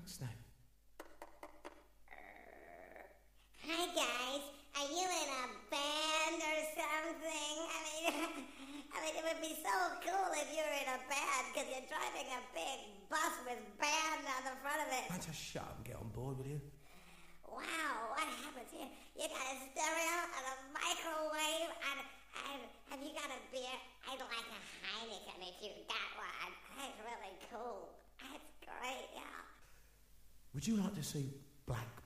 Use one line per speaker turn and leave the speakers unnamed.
What's that?
Hi guys, are you in a band or something? I mean, it would be so cool if you were in a band because you're driving a big bus with band on the front of it.
Why don't you shut up and get on board, will you?
Wow, what happens here? You got a stereo and a microwave and have you got a beer? I'd like a Heineken if you got one. That's really cool. That's great, yeah.
Would you like to see Black